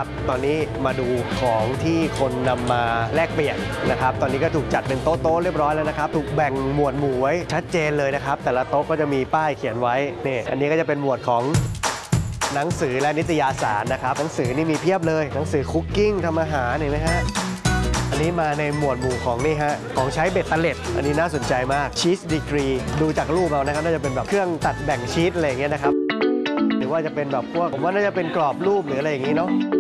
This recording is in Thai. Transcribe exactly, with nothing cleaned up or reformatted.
ครับตอนนี้มาดูของที่คนนำมาแลกเปลี่ยนนะครับตอนนี้ก็ถูกจัดเป็นโต๊ะๆเรียบร้อยแล้วนะครับถูกแบ่งหมวดหมู่ไว้ชัดเจนเลยนะครับแต่ละโต๊ะก็จะมีป้ายเขียนไว้นี่อันนี้ก็จะเป็นหมวดของหนังสือและนิตยสารนะครับหนังสือนี่มีเพียบเลยหนังสือคุกกิ้งทำอาหารเห็นไหมฮะอันนี้มาในหมวดหมู่ของนี่ฮะของใช้เบ็ดเตล็ดอันนี้น่าสนใจมากชีสดีกรีดูจากรูปเอานะครับน่าจะเป็นแบบเครื่องตัดแบ่งชีสอะไรอย่างเงี้ยนะครับหรือว่าจะเป็นแบบพวกผมว่าน่าจะเป็นกรอบรูปหรืออะไรอย่างงี้เนาะ